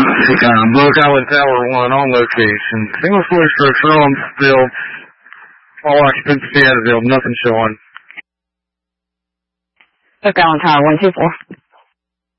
Book Island Tower 1 on location. Single-story structure on still. All occupancy as of nothing showing. Book Island Tower 124.